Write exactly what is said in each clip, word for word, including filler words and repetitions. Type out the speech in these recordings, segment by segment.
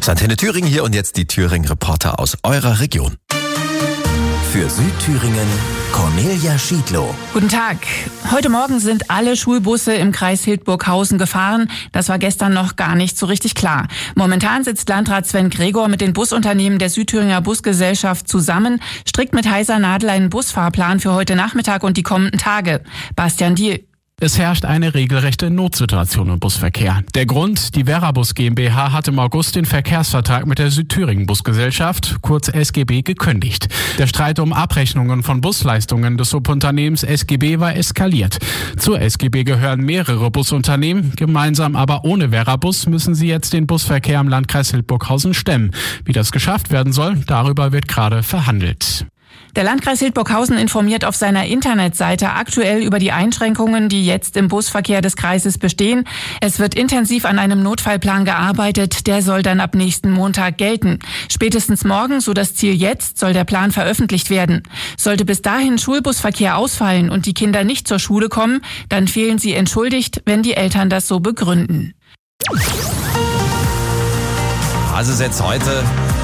Antenne Thüringen hier und jetzt die Thüringen-Reporter aus eurer Region. Für Südthüringen Cornelia Schiedlow. Guten Tag. Heute Morgen sind alle Schulbusse im Kreis Hildburghausen gefahren. Das war gestern noch gar nicht so richtig klar. Momentan sitzt Landrat Sven Gregor mit den Busunternehmen der Südthüringer Busgesellschaft zusammen, strickt mit heißer Nadel einen Busfahrplan für heute Nachmittag und die kommenden Tage. Bastian Diehl. Es herrscht eine regelrechte Notsituation im Busverkehr. Der Grund, die Verabus GmbH hat im August den Verkehrsvertrag mit der Südthüringen Busgesellschaft, kurz S G B, gekündigt. Der Streit um Abrechnungen von Busleistungen des Subunternehmens S G B war eskaliert. Zur S G B gehören mehrere Busunternehmen, gemeinsam aber ohne Verabus müssen sie jetzt den Busverkehr im Landkreis Hildburghausen stemmen. Wie das geschafft werden soll, darüber wird gerade verhandelt. Der Landkreis Hildburghausen informiert auf seiner Internetseite aktuell über die Einschränkungen, die jetzt im Busverkehr des Kreises bestehen. Es wird intensiv an einem Notfallplan gearbeitet. Der soll dann ab nächsten Montag gelten. Spätestens morgen, so das Ziel jetzt, soll der Plan veröffentlicht werden. Sollte bis dahin Schulbusverkehr ausfallen und die Kinder nicht zur Schule kommen, dann fehlen sie entschuldigt, wenn die Eltern das so begründen. Also ist jetzt heute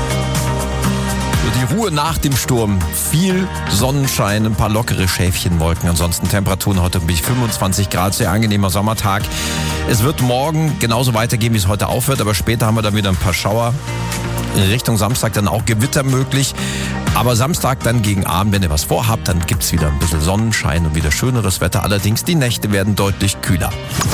die Ruhe nach dem Sturm. Viel Sonnenschein, ein paar lockere Schäfchenwolken. Ansonsten Temperaturen heute bis fünfundzwanzig Grad, sehr angenehmer Sommertag. Es wird morgen genauso weitergehen, wie es heute aufhört, aber später haben wir dann wieder ein paar Schauer. Richtung Samstag dann auch Gewitter möglich. Aber Samstag dann gegen Abend, wenn ihr was vorhabt, dann gibt's wieder ein bisschen Sonnenschein und wieder schöneres Wetter. Allerdings die Nächte werden deutlich kühler.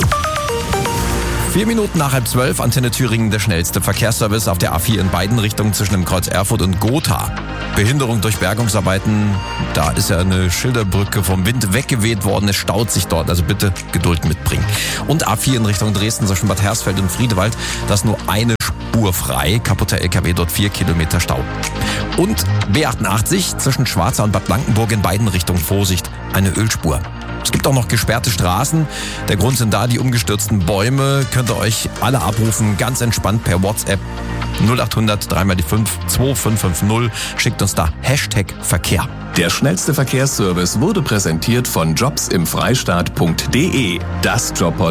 Vier Minuten nach halb zwölf, Antenne Thüringen, der schnellste Verkehrsservice auf der A vier in beiden Richtungen zwischen dem Kreuz Erfurt und Gotha. Behinderung durch Bergungsarbeiten, da ist ja eine Schilderbrücke vom Wind weggeweht worden, es staut sich dort, also bitte Geduld mitbringen. Und A vier in Richtung Dresden zwischen Bad Hersfeld und Friedewald, da ist nur eine Spur frei, kaputter L K W, dort vier Kilometer Stau. Und B achtundachtzig zwischen Schwarza und Bad Blankenburg in beiden Richtungen, Vorsicht, eine Ölspur. Es gibt auch noch gesperrte Straßen. Der Grund sind da die umgestürzten Bäume. Könnt ihr euch alle abrufen, ganz entspannt per WhatsApp null acht hundert drei mal die fünf zwei fünf fünf null. Schickt uns da Hashtag Verkehr. Der schnellste Verkehrsservice wurde präsentiert von jobs im freistaat punkt de. Das Jobportal